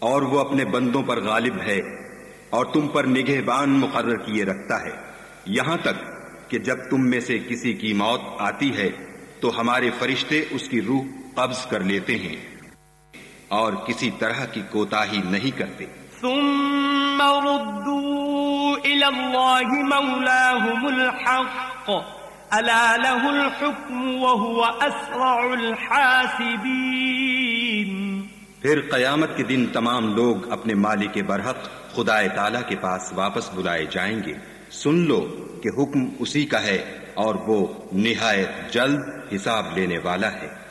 और वो अपने बंदों पर गालिब है और तुम पर निगहबान मुकर्रर किए रखता है, यहां तक कि जब तुम में से किसी की मौत आती है तो हमारे फरिश्ते उसकी रूह कब्ज कर लेते हैं और किसी तरह की कोताही नहीं करते। सुम्मा रुद्दू इलल्लाहि मौलाहुमुल हक़ अला लहुल हुक्म व हुवा अस्रउल हासिबीन। फिर क़यामत के दिन तमाम लोग अपने मालिक बरहक खुदाए ताला के पास वापस बुलाए जाएंगे। सुन लो कि हुक्म उसी का है और वो निहायत जल्द हिसाब लेने वाला है।